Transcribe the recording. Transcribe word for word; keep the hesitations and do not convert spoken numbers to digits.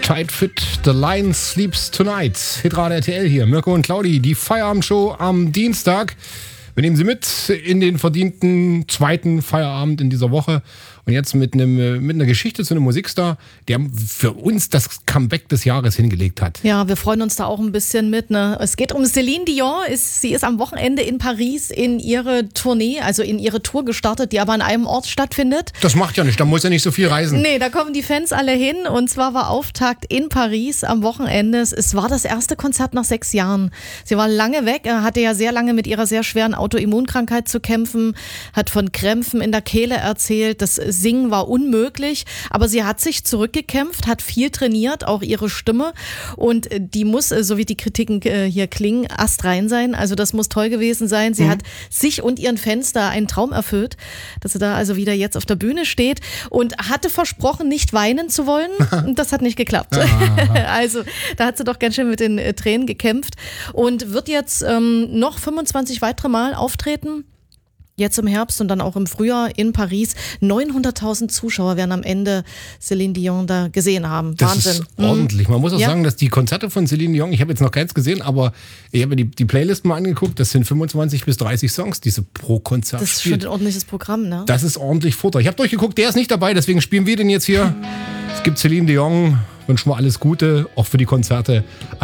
Tight Fit, The Lion Sleeps Tonight. Hitradio R T L hier. Mirko und Claudi, die Feierabendshow am Dienstag. Wir nehmen Sie mit in den verdienten zweiten Feierabend in dieser Woche. Und jetzt mit, einem, mit einer Geschichte zu einem Musikstar, der für uns das Comeback des Jahres hingelegt hat. Ja, wir freuen uns da auch ein bisschen mit. Ne? Es geht um Céline Dion. Ist, sie ist am Wochenende in Paris in ihre Tournee, also in ihre Tour gestartet, die aber an einem Ort stattfindet. Das macht ja nicht, da muss ja nicht so viel reisen. Nee, da kommen die Fans alle hin. Und zwar war Auftakt in Paris am Wochenende. Es war das erste Konzert nach sechs Jahren. Sie war lange weg, hatte ja sehr lange mit ihrer sehr schweren Autoimmunkrankheit zu kämpfen, hat von Krämpfen in der Kehle erzählt. Das Singen war unmöglich, aber sie hat sich zurückgekämpft, hat viel trainiert, auch ihre Stimme, und die muss, so wie die Kritiken hier klingen, astrein sein, also das muss toll gewesen sein. Sie mhm. hat sich und ihren Fans da einen Traum erfüllt, dass sie da also wieder jetzt auf der Bühne steht und hatte versprochen, nicht weinen zu wollen, und das hat nicht geklappt. Also da hat sie doch ganz schön mit den Tränen gekämpft und wird jetzt ähm, noch fünfundzwanzig weitere Mal auftreten. Jetzt im Herbst und dann auch im Frühjahr in Paris. neunhunderttausend Zuschauer werden am Ende Céline Dion da gesehen haben. Das Wahnsinn. ist ordentlich. Man muss auch ja. sagen, dass die Konzerte von Céline Dion, ich habe jetzt noch keins gesehen, aber ich habe mir die, die Playlist mal angeguckt, das sind fünfundzwanzig bis dreißig Songs, die sie pro Konzert Das ist spielt. schon ein ordentliches Programm, ne? Das ist ordentlich Futter. Ich habe durchgeguckt, der ist nicht dabei, deswegen spielen wir den jetzt hier. Es gibt Céline Dion, wünschen wir alles Gute, auch für die Konzerte.